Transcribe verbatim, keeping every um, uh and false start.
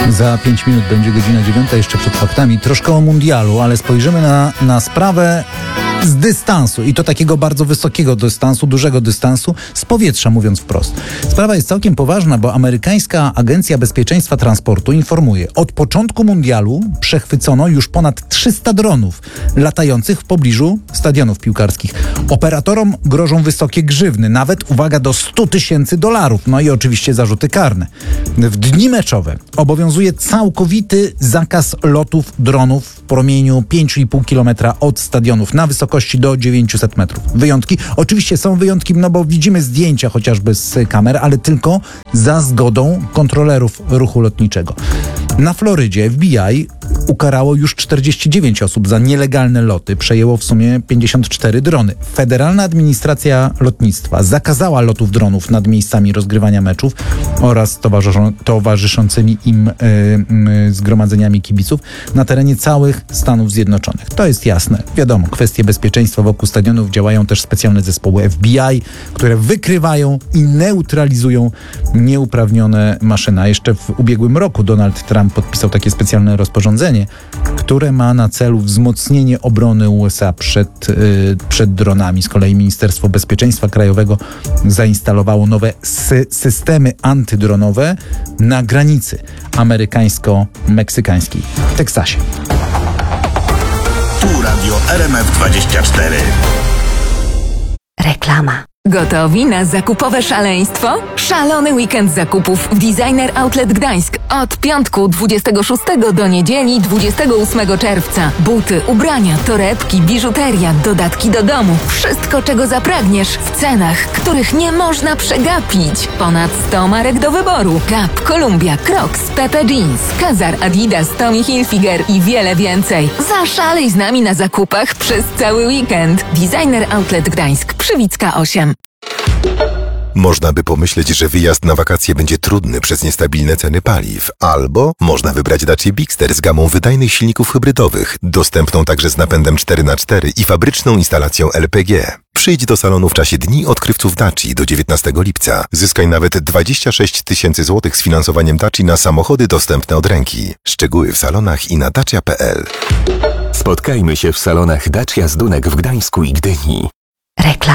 Za pięć minut będzie godzina dziewiąta, jeszcze przed faktami. Troszkę o mundialu, ale spojrzymy na, na sprawę z dystansu i to takiego bardzo wysokiego dystansu, dużego dystansu, z powietrza, mówiąc wprost. Sprawa jest całkiem poważna, bo amerykańska Agencja Bezpieczeństwa Transportu informuje, od początku mundialu przechwycono już ponad trzysta dronów latających w pobliżu stadionów piłkarskich. Operatorom grożą wysokie grzywny, nawet, uwaga, do stu tysięcy dolarów. No i oczywiście zarzuty karne. W dni meczowe obowiązuje całkowity zakaz lotów dronów w promieniu pięć i pół kilometra od stadionów na wysokości do dziewięćset metrów. Wyjątki? Oczywiście są wyjątki, no bo widzimy zdjęcia chociażby z kamer, ale tylko za zgodą kontrolerów ruchu lotniczego. Na Florydzie F B I ukarało już czterdzieści dziewięć osób za nielegalne loty. Przejęło w sumie pięćdziesiąt cztery drony. Federalna Administracja Lotnictwa zakazała lotów dronów nad miejscami rozgrywania meczów oraz towarzyszą, towarzyszącymi im y, y, zgromadzeniami kibiców na terenie całych Stanów Zjednoczonych. To jest jasne. Wiadomo, kwestie bezpieczeństwa wokół stadionów, działają też specjalne zespoły F B I, które wykrywają i neutralizują nieuprawnione maszyny. A jeszcze w ubiegłym roku Donald Trump podpisał takie specjalne rozporządzenie, które ma na celu wzmocnienie obrony U S A przed, yy, przed dronami. Z kolei Ministerstwo Bezpieczeństwa Krajowego zainstalowało nowe sy- systemy antydronowe na granicy amerykańsko-meksykańskiej w Teksasie. Tu Radio R M F dwadzieścia cztery. Reklama. Gotowi na zakupowe szaleństwo? Szalony weekend zakupów w Designer Outlet Gdańsk od piątku dwudziestego szóstego do niedzieli dwudziestego ósmego czerwca. Buty, ubrania, torebki, biżuteria, dodatki do domu. Wszystko, czego zapragniesz w cenach, których nie można przegapić. Ponad sto marek do wyboru. Gap, Columbia, Crocs, Pepe Jeans, Kazar, Adidas, Tommy Hilfiger i wiele więcej. Zaszalej z nami na zakupach przez cały weekend. Designer Outlet Gdańsk, Przywicka osiem. Można by pomyśleć, że wyjazd na wakacje będzie trudny przez niestabilne ceny paliw. Albo można wybrać Dacia Bigster z gamą wydajnych silników hybrydowych, dostępną także z napędem cztery na cztery i fabryczną instalacją L P G. Przyjdź do salonu w czasie Dni Odkrywców Daci do dziewiętnastego lipca. Zyskaj nawet dwadzieścia sześć tysięcy złotych z finansowaniem Daci na samochody dostępne od ręki. Szczegóły w salonach i na dacia kropka p l. Spotkajmy się w salonach Dacia Zdunek w Gdańsku i Gdyni. Reklama.